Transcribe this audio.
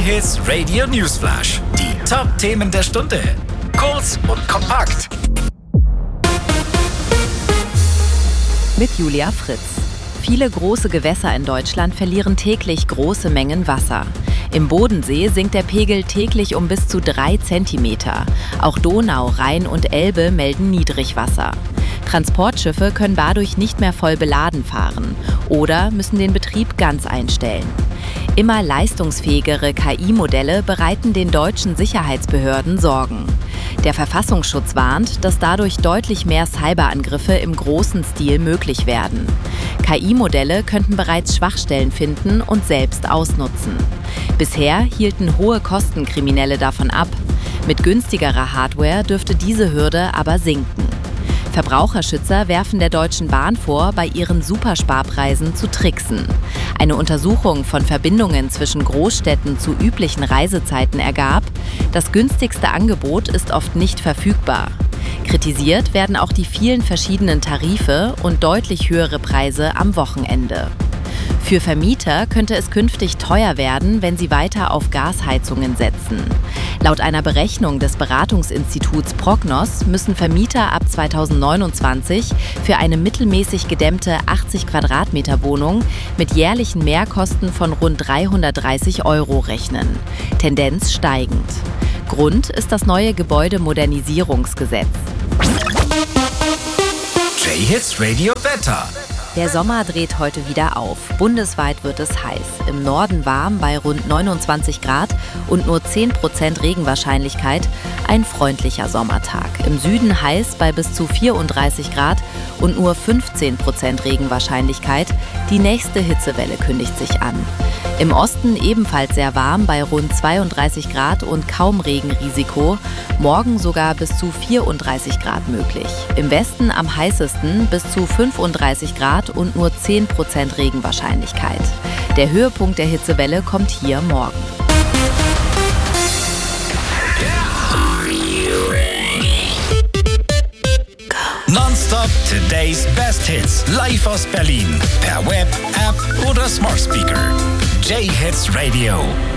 J-Hits Radio Newsflash. Die Top-Themen der Stunde. Kurz und kompakt. Mit Julia Fritz. Viele große Gewässer in Deutschland verlieren täglich große Mengen Wasser. Im Bodensee sinkt der Pegel täglich um bis zu 3 Zentimeter. Auch Donau, Rhein und Elbe melden Niedrigwasser. Transportschiffe können dadurch nicht mehr voll beladen fahren oder müssen den Betrieb ganz einstellen. Immer leistungsfähigere KI-Modelle bereiten den deutschen Sicherheitsbehörden Sorgen. Der Verfassungsschutz warnt, dass dadurch deutlich mehr Cyberangriffe im großen Stil möglich werden. KI-Modelle könnten bereits Schwachstellen finden und selbst ausnutzen. Bisher hielten hohe Kosten Kriminelle davon ab. Mit günstigerer Hardware dürfte diese Hürde aber sinken. Verbraucherschützer werfen der Deutschen Bahn vor, bei ihren Supersparpreisen zu tricksen. Eine Untersuchung von Verbindungen zwischen Großstädten zu üblichen Reisezeiten ergab, das günstigste Angebot ist oft nicht verfügbar. Kritisiert werden auch die vielen verschiedenen Tarife und deutlich höhere Preise am Wochenende. Für Vermieter könnte es künftig teuer werden, wenn sie weiter auf Gasheizungen setzen. Laut einer Berechnung des Beratungsinstituts Prognos müssen Vermieter ab 2029 für eine mittelmäßig gedämmte 80 Quadratmeter Wohnung mit jährlichen Mehrkosten von rund 330 € rechnen. Tendenz steigend. Grund ist das neue Gebäudemodernisierungsgesetz. J-Hits Radio Wetter. Der Sommer dreht heute wieder auf. Bundesweit wird es heiß. Im Norden warm bei rund 29 Grad und nur 10% Regenwahrscheinlichkeit. Ein freundlicher Sommertag. Im Süden heiß bei bis zu 34 Grad und nur 15% Regenwahrscheinlichkeit. Die nächste Hitzewelle kündigt sich an. Im Osten ebenfalls sehr warm bei rund 32 Grad und kaum Regenrisiko. Morgen sogar bis zu 34 Grad möglich. Im Westen am heißesten bis zu 35 Grad und nur 10% Regenwahrscheinlichkeit. Der Höhepunkt der Hitzewelle kommt hier morgen. Nonstop Today's Best Hits. Live aus Berlin. Per Web, App oder Smart Speaker. J-Hits Radio.